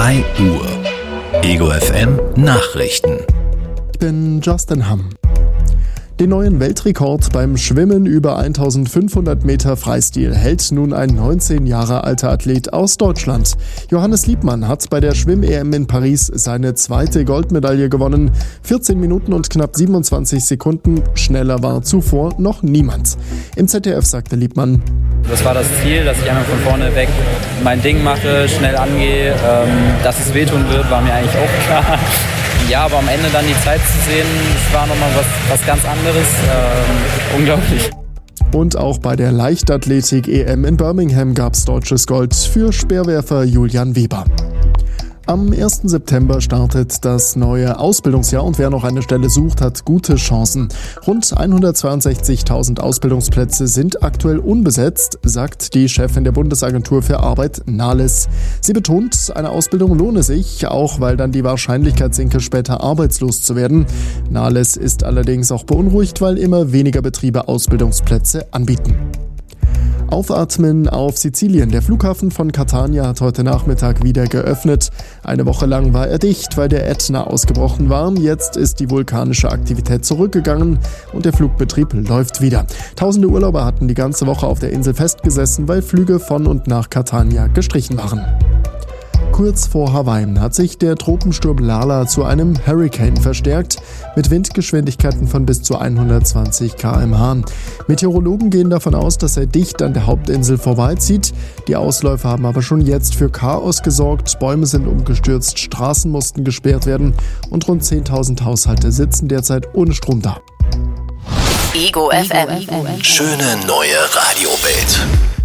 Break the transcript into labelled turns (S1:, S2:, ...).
S1: 3 Uhr. Ego FM Nachrichten.
S2: Ich bin Justin Hamm. Den neuen Weltrekord beim Schwimmen über 1500 Meter Freistil hält nun ein 19 Jahre alter Athlet aus Deutschland. Johannes Liebmann hat bei der Schwimm-EM in Paris seine zweite Goldmedaille gewonnen. 14 Minuten und knapp 27 Sekunden. Schneller war zuvor noch niemand. Im ZDF sagte Liebmann:
S3: Das war das Ziel, dass ich einmal von vorne weg mein Ding mache, schnell angehe. Dass es wehtun wird, war mir eigentlich auch klar. Ja, aber am Ende dann die Zeit zu sehen, das war nochmal was ganz anderes. Unglaublich.
S2: Und auch bei der Leichtathletik-EM in Birmingham gab's deutsches Gold für Speerwerfer Julian Weber. Am 1. September startet das neue Ausbildungsjahr und wer noch eine Stelle sucht, hat gute Chancen. Rund 162.000 Ausbildungsplätze sind aktuell unbesetzt, sagt die Chefin der Bundesagentur für Arbeit, Nahles. Sie betont, eine Ausbildung lohne sich, auch weil dann die Wahrscheinlichkeit sinke, später arbeitslos zu werden. Nahles ist allerdings auch beunruhigt, weil immer weniger Betriebe Ausbildungsplätze anbieten. Aufatmen auf Sizilien. Der Flughafen von Catania hat heute Nachmittag wieder geöffnet. Eine Woche lang war er dicht, weil der Ätna ausgebrochen war. Jetzt ist die vulkanische Aktivität zurückgegangen und der Flugbetrieb läuft wieder. Tausende Urlauber hatten die ganze Woche auf der Insel festgesessen, weil Flüge von und nach Catania gestrichen waren. Kurz vor Hawaii hat sich der Tropensturm Lala zu einem Hurricane verstärkt, mit Windgeschwindigkeiten von bis zu 120 km/h. Meteorologen gehen davon aus, dass er dicht an der Hauptinsel vorbeizieht. Die Ausläufer haben aber schon jetzt für Chaos gesorgt. Bäume sind umgestürzt, Straßen mussten gesperrt werden und rund 10.000 Haushalte sitzen derzeit ohne Strom da.
S1: Ego FM. Schöne neue Radiowelt.